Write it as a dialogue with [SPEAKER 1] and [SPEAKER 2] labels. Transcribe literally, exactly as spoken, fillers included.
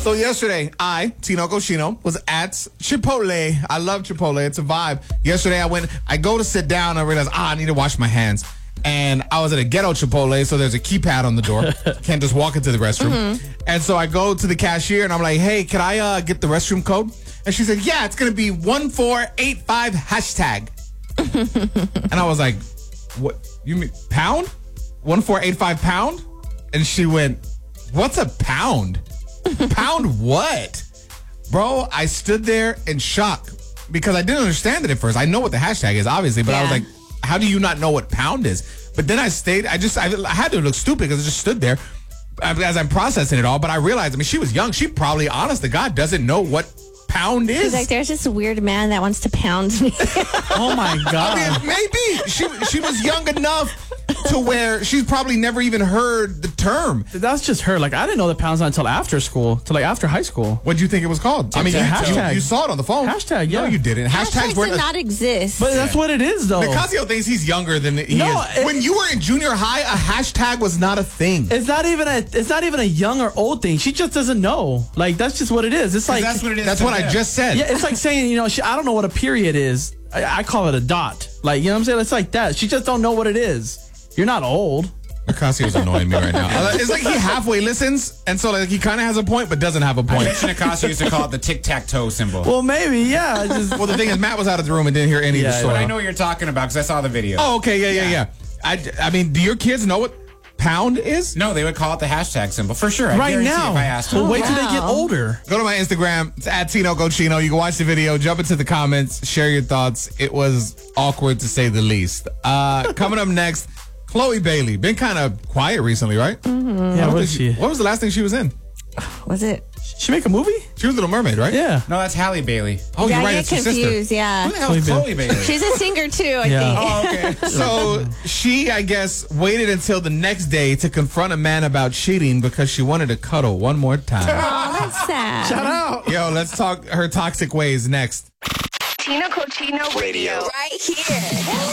[SPEAKER 1] So yesterday, I, Tino Cochino, was at Chipotle. I love Chipotle. It's a vibe. Yesterday, I went, I go to sit down. I realized, ah, I need to wash my hands. And I was at a ghetto Chipotle, so there's a keypad on the door. Can't just walk into the restroom. Mm-hmm. And so I go to the cashier, and I'm like, hey, can I uh, get the restroom code? And she said, yeah, it's going to be one four eight five hashtag. And I was like, what? You mean pound? one four eight five pound? And she went, what's a pound? Pound what? Bro, I stood there in shock because I didn't understand it at first. I know what the hashtag is, obviously, but yeah. I was like, how do you not know what pound is? But then I stayed, I just, I, I had to look stupid because I just stood there as I'm processing it all. But I realized, I mean, she was young. She probably, honest to God, doesn't know what pound is.
[SPEAKER 2] She's like, there's this weird man that wants to pound me.
[SPEAKER 3] Oh my God.
[SPEAKER 1] I mean, maybe she she was young enough to where she's probably never even heard the term.
[SPEAKER 3] That's just her. Like, I didn't know the pounds until after school, till like after high school.
[SPEAKER 1] What did you think it was called? I mean, you,
[SPEAKER 3] hashtag.
[SPEAKER 1] You, you saw it on the phone.
[SPEAKER 3] Hashtag, yeah.
[SPEAKER 1] No, you didn't. Hashtags,
[SPEAKER 2] Hashtags
[SPEAKER 1] were
[SPEAKER 2] did not exist.
[SPEAKER 3] But that's what it is, though.
[SPEAKER 1] Nicasio thinks he's younger than he
[SPEAKER 3] no,
[SPEAKER 1] is.
[SPEAKER 3] It,
[SPEAKER 1] when you were in junior high, a hashtag was not a thing.
[SPEAKER 3] It's not even a. It's not even a young or old thing. She just doesn't know. Like, that's just what it is. It's like
[SPEAKER 4] that's what it is.
[SPEAKER 1] That's what I just said.
[SPEAKER 3] Yeah, it's like saying, you know, she, I don't know what a period is. I, I call it a dot. Like, you know what I'm saying? It's like that. She just don't know what it is. You're not old.
[SPEAKER 1] Nicasio's annoying me right now. It's like he halfway listens, and so like he kind of has a point, but doesn't have a point.
[SPEAKER 4] I bet Nicasio used to call it the tic-tac-toe symbol.
[SPEAKER 3] Well, maybe, yeah. Just,
[SPEAKER 1] well, the thing is, Matt was out of the room and didn't hear any
[SPEAKER 3] yeah,
[SPEAKER 1] of the story.
[SPEAKER 4] But I know what you're talking about because I saw the video.
[SPEAKER 1] Oh, okay, yeah, yeah, yeah. I, I mean, do your kids know what pound is?
[SPEAKER 4] No, they would call it the hashtag symbol for sure. I
[SPEAKER 3] right now.
[SPEAKER 4] if I asked them.
[SPEAKER 3] Well, wait
[SPEAKER 2] wow.
[SPEAKER 3] till they get older.
[SPEAKER 1] Go to my Instagram. It's at Tino Cochino. You can watch the video, jump into the comments, share your thoughts. It was awkward to say the least. Uh, coming up next, Chloe Bailey. Been kind of quiet recently, right?
[SPEAKER 2] Mm-hmm.
[SPEAKER 3] Yeah, what was she?
[SPEAKER 1] What was the last thing she was in?
[SPEAKER 2] Was it?
[SPEAKER 3] She make a movie?
[SPEAKER 1] She was Little Mermaid, right?
[SPEAKER 3] Yeah.
[SPEAKER 4] No, that's Halle Bailey.
[SPEAKER 1] Oh,
[SPEAKER 2] yeah,
[SPEAKER 1] you're right.
[SPEAKER 2] I
[SPEAKER 1] It's
[SPEAKER 2] get
[SPEAKER 1] her sister.
[SPEAKER 2] confused, yeah.
[SPEAKER 4] Who the hell is Chloe Bailey?
[SPEAKER 2] She's a singer too, I
[SPEAKER 3] Yeah.
[SPEAKER 2] think.
[SPEAKER 4] Oh, okay.
[SPEAKER 1] So she, I guess, waited until the next day to confront a man about cheating because she wanted to cuddle one more time.
[SPEAKER 2] Oh, that's sad.
[SPEAKER 3] Shout out.
[SPEAKER 1] Yo, let's talk her toxic ways next.
[SPEAKER 5] Tino Cochino Radio. Right here.